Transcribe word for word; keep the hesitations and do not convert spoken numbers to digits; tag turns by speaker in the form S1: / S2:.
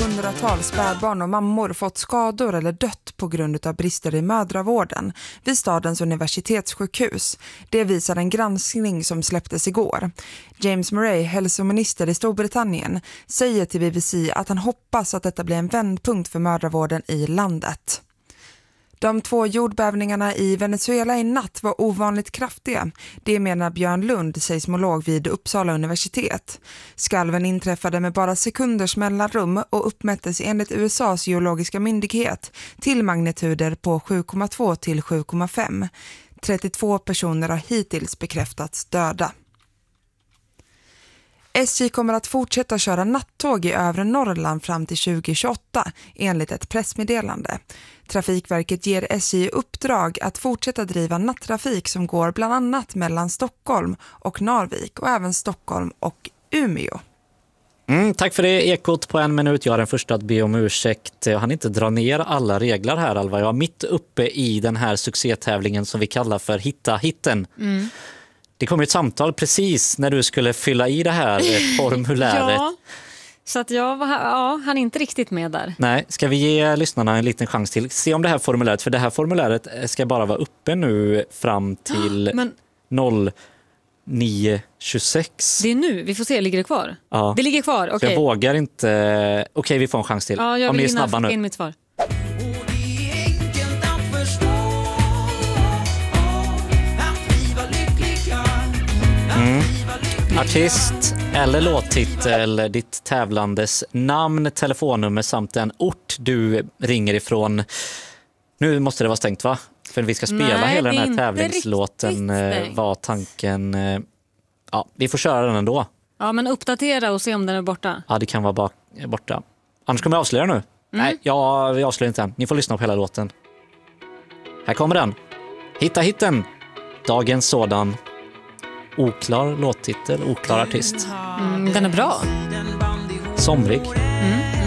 S1: hundratals spädbarn och mammor fått skador eller dött på grund av brister i mödravården vid stadens universitetssjukhus. Det visar en granskning som släpptes igår. James Murray, hälsominister i Storbritannien, säger till B B C att han hoppas att detta blir en vändpunkt för mödravården i landet. De två jordbävningarna i Venezuela i natt var ovanligt kraftiga. Det menar Björn Lund, seismolog vid Uppsala universitet. Skalven inträffade med bara sekunders mellanrum och uppmättes enligt U S A:s geologiska myndighet till magnituder på sju komma två till sju komma fem. trettiotvå personer har hittills bekräftats döda. S J kommer att fortsätta köra nattåg i övre Norrland fram till tjugo tjugoåtta enligt ett pressmeddelande. Trafikverket ger S J uppdrag att fortsätta driva nattrafik som går bland annat mellan Stockholm och Narvik och även Stockholm och Umeå.
S2: Mm, tack för det, Ekot på en minut. Jag är den första att be om ursäkt. Jag hann inte dra ner alla regler här, Alva. Jag var mitt uppe i den här succétävlingen som vi kallar för Hitta hitten. Mm. Det kom ett samtal precis när du skulle fylla i det här formuläret.
S3: Ja, så att jag var, ja, han är inte riktigt med där.
S2: Nej, ska vi ge lyssnarna en liten chans till? Se om det här formuläret, för det här formuläret ska bara vara uppe nu fram till Men... nio tjugosex.
S3: Det är nu, vi får se, ligger det kvar?
S2: Ja.
S3: Det ligger kvar, okej. Okay.
S2: Jag vågar inte, okej okay, vi får en chans till.
S3: Ja, jag
S2: om
S3: vill
S2: ni är snabba nu.
S3: In mitt svar.
S2: Mm. Artist eller låttitel, ditt tävlandes namn, telefonnummer samt den ort du ringer ifrån. Nu måste det vara stängt, va? För vi ska spela
S3: Nej,
S2: hela den här tävlingslåten var tanken. Ja, vi får köra den ändå.
S3: Ja, men uppdatera och se om den är borta.
S2: Ja, det kan vara bak- borta. Annars kommer jag avslöja nu. Mm. Nej, jag, jag avslöjar inte än. Ni får lyssna på hela låten. Här kommer den. Hitta hitten. Dagens sådan. Oklar låttitel, oklar artist.
S3: Mm, den är bra.
S2: Somrig.
S3: Mm.